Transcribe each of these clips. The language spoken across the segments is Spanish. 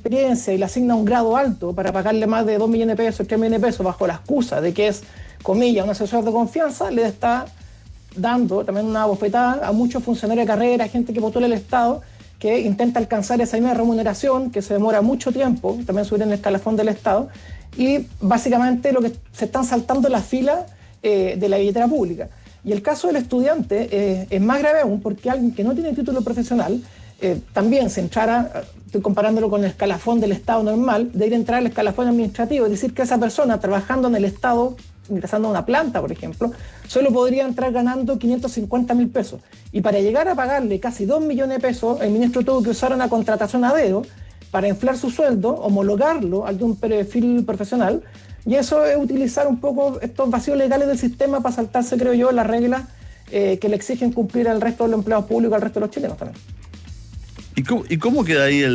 experiencia y le asigna un grado alto para pagarle más de 2 millones de pesos, 3 millones de pesos, bajo la excusa de que es, comillas, un asesor de confianza, le está dando también una bofetada a muchos funcionarios de carrera, gente que postula el Estado, que intenta alcanzar esa misma remuneración, que se demora mucho tiempo, también subir en el escalafón del Estado, y básicamente lo que se están saltando la fila de la billetera pública. Y el caso del estudiante es más grave aún, porque alguien que no tiene título profesional, también se entrara, estoy comparándolo con el escalafón del Estado normal, de ir a entrar al escalafón administrativo, es decir, que esa persona trabajando en el Estado, ingresando a una planta, por ejemplo, solo podría entrar ganando 550.000 pesos. Y para llegar a pagarle casi 2 millones de pesos, el ministro tuvo que usar una contratación a dedo para inflar su sueldo, homologarlo al de un perfil profesional, y eso es utilizar un poco estos vacíos legales del sistema para saltarse, creo yo, las reglas que le exigen cumplir al resto de los empleados públicos, al resto de los chilenos también. ¿Y cómo queda ahí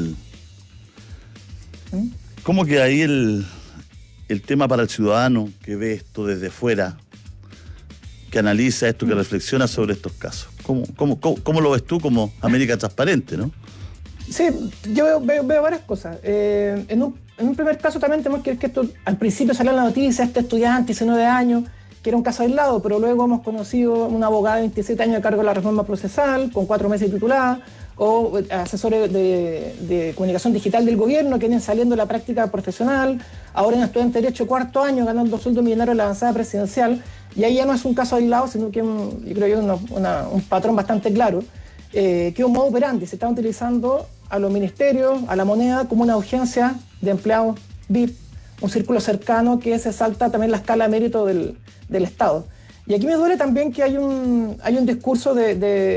cómo queda ahí el tema para el ciudadano que ve esto desde fuera, que analiza esto, que reflexiona sobre estos casos? ¿Cómo lo ves tú como América Transparente, no? Sí, yo veo varias cosas. En un primer caso también tenemos que ver que esto, al principio salió en la noticia, este estudiante, 19 años, que era un caso aislado, pero luego hemos conocido una abogada de 27 años a cargo de la reforma procesal, con 4 meses titulada, o asesores de comunicación digital del gobierno que vienen saliendo de la práctica profesional, ahora en estudiante de Derecho 4º año, ganando sueldo millonario en la avanzada presidencial, y ahí ya no es un caso aislado, sino que yo creo que un patrón bastante claro, que es un modo operandi. Se está utilizando a los ministerios, a la moneda, como una urgencia de empleados VIP, un círculo cercano que se salta también la escala de mérito del Estado. Y aquí me duele también que hay un discurso sobre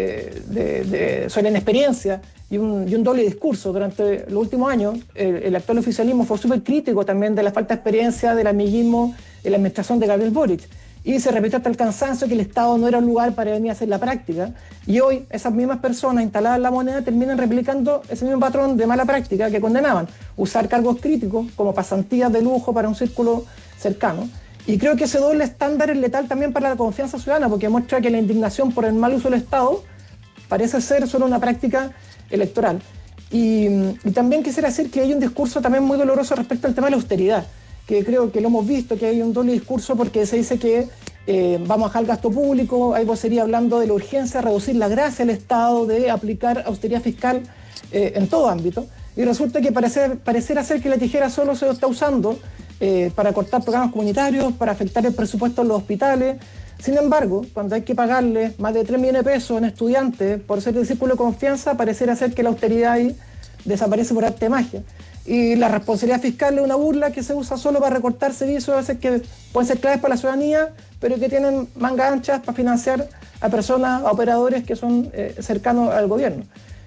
la inexperiencia y un doble discurso. Durante los últimos años, el actual oficialismo fue súper crítico también de la falta de experiencia, del amiguismo en la administración de Gabriel Boric. Y se repitió hasta el cansancio que el Estado no era un lugar para venir a hacer la práctica. Y hoy esas mismas personas instaladas en la moneda terminan replicando ese mismo patrón de mala práctica que condenaban. Usar cargos críticos como pasantías de lujo para un círculo cercano. Y creo que ese doble estándar es letal también para la confianza ciudadana, porque muestra que la indignación por el mal uso del Estado parece ser solo una práctica electoral. Y también quisiera decir que hay un discurso también muy doloroso respecto al tema de la austeridad, que creo que lo hemos visto, que hay un doble discurso porque se dice que vamos a bajar el gasto público, hay vocería hablando de la urgencia de reducir la gracia del Estado, de aplicar austeridad fiscal en todo ámbito, y resulta que pareciera ser que la tijera solo se está usando para cortar programas comunitarios, para afectar el presupuesto de los hospitales. Sin embargo, cuando hay que pagarle más de 3 millones de pesos a un estudiante por ser de círculo de confianza, pareciera ser que la austeridad ahí desaparece por arte de magia. Y la responsabilidad fiscal es una burla que se usa solo para recortar servicios a veces que pueden ser claves para la ciudadanía, pero que tienen mangas anchas para financiar a personas, a operadores que son cercanos al gobierno.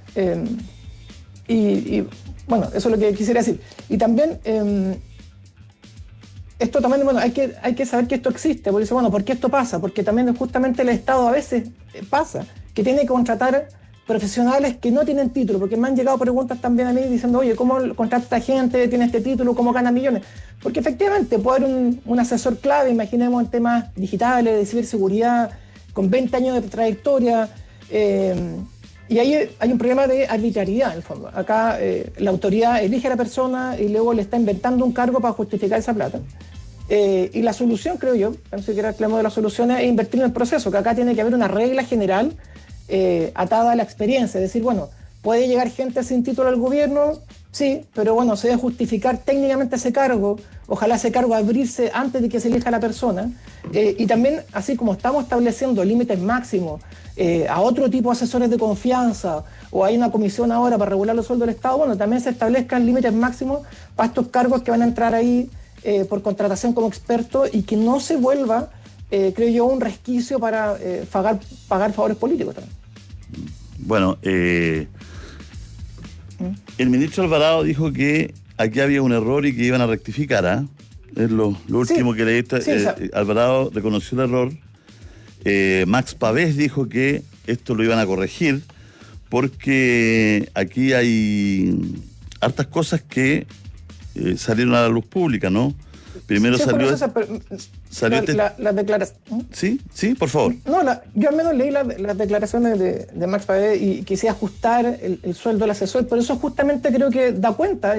Bueno, eso es lo que quisiera decir. Y también, esto también, bueno, hay que saber que esto existe, porque dice, bueno, ¿por qué esto pasa? Porque también justamente el Estado a veces pasa, que tiene que contratar profesionales que no tienen título, porque me han llegado preguntas también a mí diciendo, oye, ¿cómo contrata esta gente? ¿Tiene este título? ¿Cómo gana millones? Porque efectivamente puede haber un asesor clave, imaginemos en temas digitales, de ciberseguridad, con 20 años de trayectoria, y ahí hay un problema de arbitrariedad, en el fondo. Acá la autoridad elige a la persona y luego le está inventando un cargo para justificar esa plata. Y la solución, creo yo, pensé que era el clamo de la solución, es invertir en el proceso, que acá tiene que haber una regla general atada a la experiencia, es decir, bueno, puede llegar gente sin título al gobierno, sí, pero bueno, se debe justificar técnicamente ese cargo, ojalá ese cargo abrirse antes de que se elija a la persona, y también, así como estamos estableciendo límites máximos a otro tipo de asesores de confianza, o hay una comisión ahora para regular los sueldos del Estado, bueno, también se establezcan límites máximos para estos cargos que van a entrar ahí por contratación como expertos y que no se vuelva, creo yo, un resquicio para pagar favores políticos también. Bueno, el ministro Alvarado dijo que aquí había un error y que iban a rectificar, ¿ah? Es lo último que leí. Alvarado reconoció el error. Max Pavés dijo que esto lo iban a corregir porque aquí hay hartas cosas que salieron a la luz pública, ¿no? Primero salió las declaraciones. Sí, por favor. No, yo al menos leí las declaraciones de Max Pavés y quise ajustar el sueldo del asesor, por eso justamente creo que da cuenta